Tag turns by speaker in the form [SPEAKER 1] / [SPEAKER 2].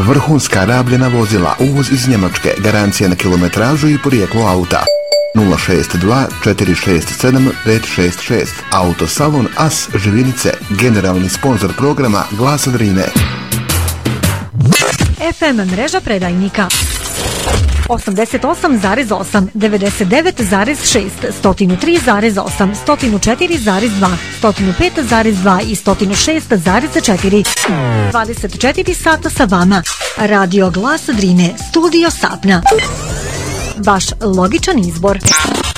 [SPEAKER 1] vrhunska rabljena vozila, uvoz iz Njemačke, garancija na kilometražu i porijeklo auta. 062 467 566. Autosalon As Živinice, generalni sponzor programa Glas Drine.
[SPEAKER 2] FM mreža predajnika 88,8, 99,6, 103,8, 104,2, 105,2 i 106,4. 24 sata sa vama. Radio Glas Drine, studio Sapna. Vaš logičan izbor.